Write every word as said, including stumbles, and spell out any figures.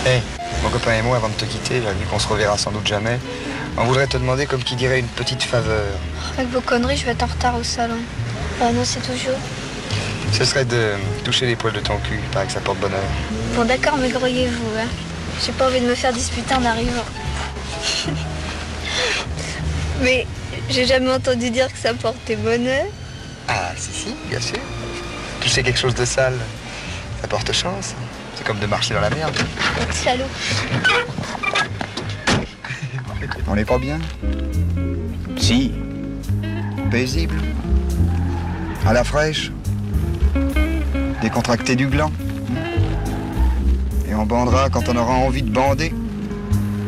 Hé, hey, mon copain et moi, avant de te quitter, vu qu'on se reverra sans doute jamais, on voudrait te demander comme qui dirait une petite faveur. Avec vos conneries, je vais être en retard au salon. Ah non, c'est toujours. Ce serait de toucher les poils de ton cul, il paraît que ça porte bonheur. Bon d'accord, mais grouillez-vous, hein. J'ai pas envie de me faire disputer en arrivant. Mais j'ai jamais entendu dire que ça portait bonheur. Ah, si, si, bien sûr. Toucher quelque chose de sale, ça porte chance. C'est comme de marcher dans la merde. Salaud. On n'est pas bien? Si. Paisible. À la fraîche. Décontracté du gland. Et on bandera quand on aura envie de bander.